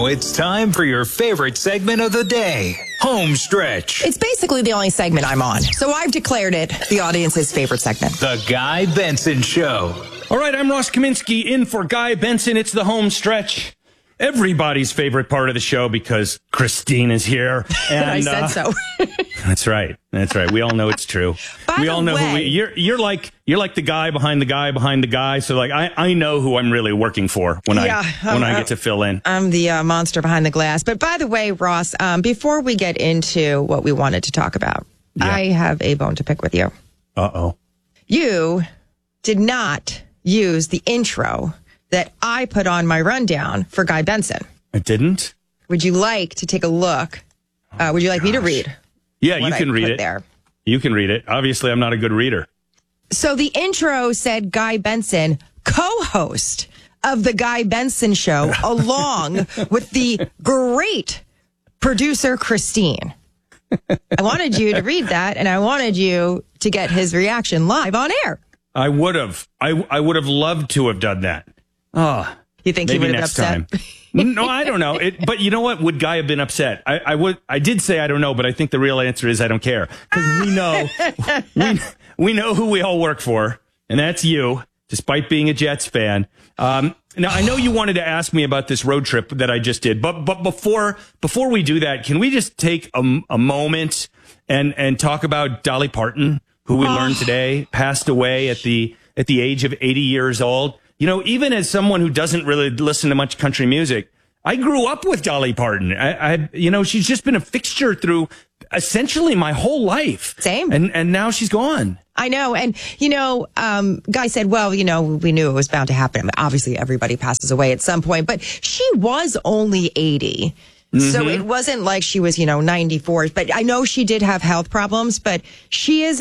it's time for your favorite segment of the day, Home Stretch. It's basically the only segment I'm on, so I've declared it the audience's favorite segment. The Guy Benson Show. All right, I'm Ross Kaminsky in for Guy Benson. It's the Home Stretch. Everybody's favorite part of the show because Christine is here. And I said so. That's right. That's right. We all know it's true. We all know way, who you're like the guy behind the guy behind the guy. So like I know who I'm really working for when I get to fill in. I'm the monster behind the glass. But by the way, Ross, before we get into what we wanted to talk about, I have a bone to pick with you. Uh-oh. You did not use the intro that I put on my rundown for Guy Benson. I didn't? Would you like to take a look? Would you like me to read? Yeah, you can read it. There? You can read it. Obviously, I'm not a good reader. So the intro said Guy Benson, co-host of the Guy Benson Show, along with the great producer Christine. I wanted you to read that, and I wanted you to get his reaction live on air. I would have. I would have loved to have done that. Oh, you think he would have been upset? Time. No, I don't know. But you know what? Would Guy have been upset? I did say I don't know, but I think the real answer is I don't care because we know who we all work for, and that's you. Despite being a Jets fan. Now I know you wanted to ask me about this road trip that I just did, but before we do that, can we just take a moment and talk about Dolly Parton, who we learned today passed away at the age of 80 years old. You know, even as someone who doesn't really listen to much country music, I grew up with Dolly Parton. She's just been a fixture through essentially my whole life. Same. And now she's gone. I know. And, Guy said, well, we knew it was bound to happen. I mean, obviously, everybody passes away at some point, but she was only 80. Mm-hmm. So it wasn't like she was, 94. But I know she did have health problems, but she is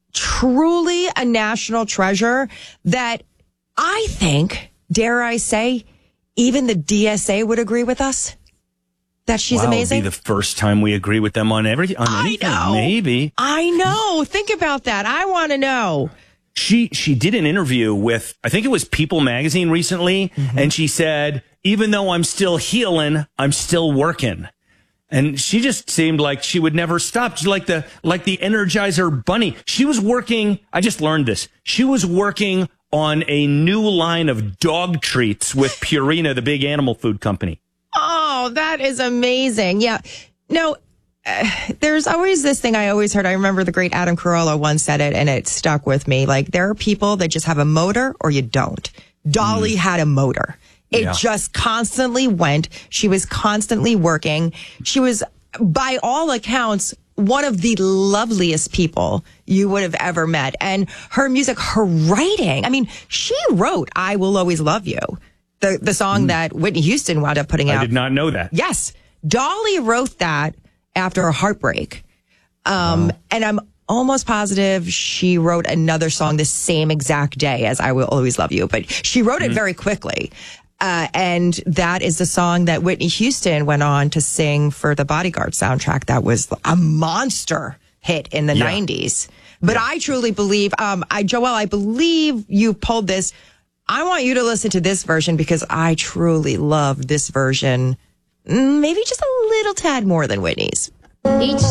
truly a national treasure that I think, dare I say, even the DSA would agree with us that she's amazing. It'll be the first time we agree with them on anything. I know. Maybe. I know. Think about that. I want to know. She did an interview with, I think it was People magazine recently, and she said, even though I'm still healing, I'm still working. And she just seemed like she would never stop. She's like the Energizer Bunny. She was working, I just learned this. She was working on a new line of dog treats with Purina, the big animal food company. Oh, that is amazing. Yeah. No, there's always this thing I always heard. I remember the great Adam Carolla once said it, and it stuck with me. Like, there are people that just have a motor or you don't. Dolly had a motor. It just constantly went. She was constantly working. She was, by all accounts, one of the loveliest people you would have ever met. And her music, her writing. I mean, she wrote I Will Always Love You, the song that Whitney Houston wound up putting out. I did not know that. Yes. Dolly wrote that after a heartbreak. And I'm almost positive she wrote another song the same exact day as I Will Always Love You. But she wrote it very quickly. And that is the song that Whitney Houston went on to sing for the Bodyguard soundtrack. That was a monster hit in the 90s. But I truly believe, Joelle, I believe you pulled this. I want you to listen to this version because I truly love this version. Maybe just a little tad more than Whitney's. Each